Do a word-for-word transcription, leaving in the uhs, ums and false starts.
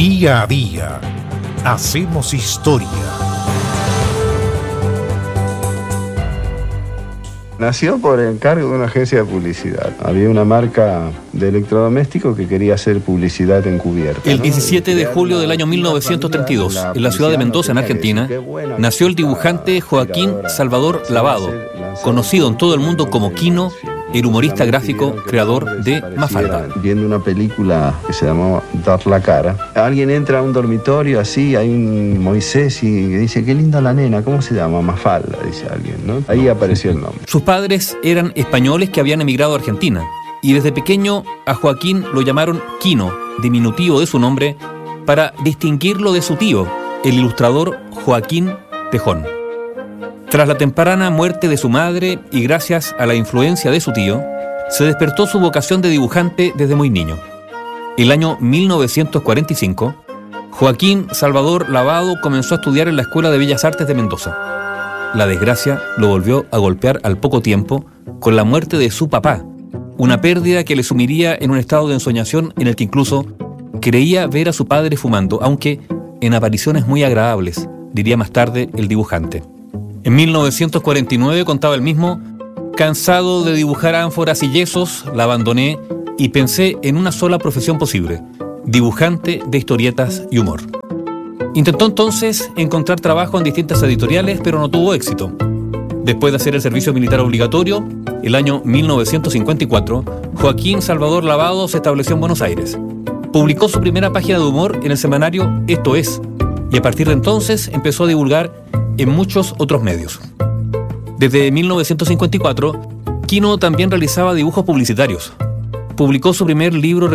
Día a día, hacemos historia. Nació por encargo de una agencia de publicidad. Había una marca de electrodomésticos que quería hacer publicidad encubierta. El diecisiete de julio del año mil novecientos treinta y dos, en la ciudad de Mendoza, en Argentina, nació el dibujante Joaquín Salvador Lavado, conocido en todo el mundo como Quino, el humorista gráfico creador de Mafalda. Viendo una película que se llamó Dar la cara, alguien entra a un dormitorio así, hay un Moisés y dice, qué linda la nena, ¿cómo se llama? Mafalda, dice alguien, ¿no? Ahí apareció el nombre. Sus padres eran españoles que habían emigrado a Argentina, y desde pequeño a Joaquín lo llamaron Quino, diminutivo de su nombre, para distinguirlo de su tío, el ilustrador Joaquín Tejón. Tras la temprana muerte de su madre y gracias a la influencia de su tío, se despertó su vocación de dibujante desde muy niño. El año mil novecientos cuarenta y cinco, Joaquín Salvador Lavado comenzó a estudiar en la Escuela de Bellas Artes de Mendoza. La desgracia lo volvió a golpear al poco tiempo con la muerte de su papá, una pérdida que le sumiría en un estado de ensoñación en el que incluso creía ver a su padre fumando, aunque en apariciones muy agradables, diría más tarde el dibujante. En mil novecientos cuarenta y nueve contaba el mismo, cansado de dibujar ánforas y yesos, la abandoné y pensé en una sola profesión posible, dibujante de historietas y humor. Intentó entonces encontrar trabajo en distintas editoriales, pero no tuvo éxito. Después de hacer el servicio militar obligatorio, el año mil novecientos cincuenta y cuatro, Joaquín Salvador Lavado se estableció en Buenos Aires. Publicó su primera página de humor en el semanario Esto Es, y a partir de entonces empezó a divulgar en muchos otros medios. Desde mil novecientos cincuenta y cuatro, Quino también realizaba dibujos publicitarios. Publicó su primer libro